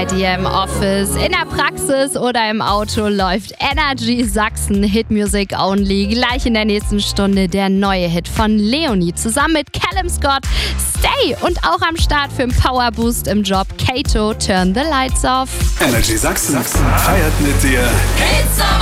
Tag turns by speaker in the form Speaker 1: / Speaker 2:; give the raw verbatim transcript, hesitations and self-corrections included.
Speaker 1: dir im Office, in der Praxis oder im Auto läuft Energy Sachsen Hit Music Only. Gleich in der nächsten Stunde der neue Hit von Leonie zusammen mit Callum Scott, Stay, und auch am Start für einen Powerboost im Job Kato, Turn the Lights Off.
Speaker 2: Energy Sachsen feiert mit dir.